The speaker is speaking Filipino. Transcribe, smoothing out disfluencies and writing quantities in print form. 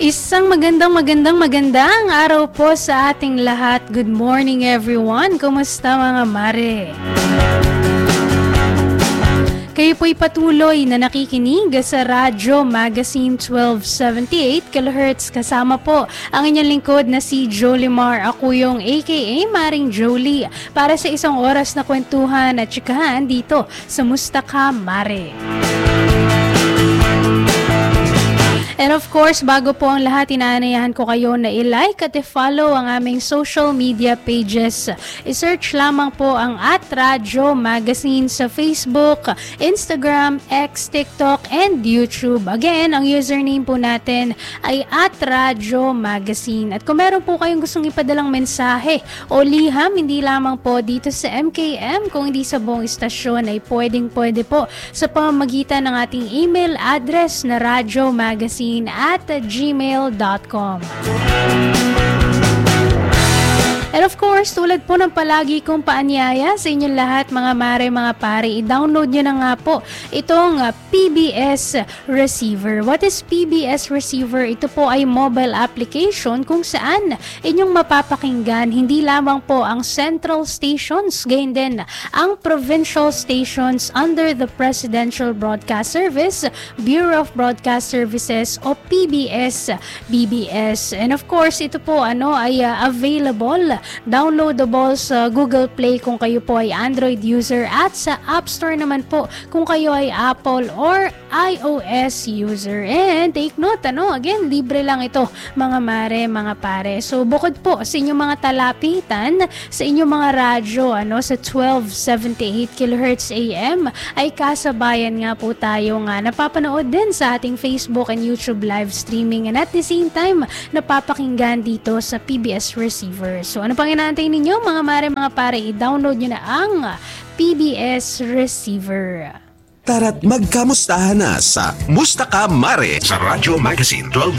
Isang magandang araw po sa ating lahat. Good morning everyone. Kumusta mga mare? Kayo po'y patuloy na nakikinig sa Radyo Magazine 1278 kHz. Kasama po ang inyong lingkod na si Jolimar. Ako yung aka Maring Jolie para sa isang oras na kwentuhan at tsikahan dito sa Musta Ka Mare. And of course, bago po ang lahat, inaanayahan ko kayo na i-like at i-follow ang aming social media pages. I-search lamang po ang @Radyo Magazine sa Facebook, Instagram, X, TikTok, and YouTube. Again, ang username po natin ay @Radyo Magazine. At kung meron po kayong gustong ipadalang mensahe o liham, hindi lamang po dito sa MKM, kung hindi sa buong istasyon, ay pwede po sa pamamagitan ng ating email address na radyomagazine@gmail.com. And of course, tulad po ng palagi kong paanyaya sa inyong lahat mga mare, mga pare, i-download nyo na nga po itong PBS Receiver. What is PBS Receiver? Ito po ay mobile application kung saan inyong mapapakinggan hindi lamang po ang central stations, gayon din ang provincial stations under the Presidential Broadcast Service, Bureau of Broadcast Services o PBS-BBS. And of course, ito po ay available, downloadable sa Google Play kung kayo po ay Android user at sa App Store naman po kung kayo ay Apple or iOS user. And take note, again, libre lang ito mga mare, mga pare. So bukod po sa inyong mga talapitan, sa inyong mga radyo sa 1278 kHz AM, ay kasabayan nga po tayo nga napapanood din sa ating Facebook and YouTube live streaming, and at the same time napapakinggan dito sa PBS Receiver. So ano pang inaantay ninyo mga mare, mga pare, i-download nyo na ang PBS Receiver. Tara't magkamustahan na sa Musta Ka Mare sa Radyo Magazine 12.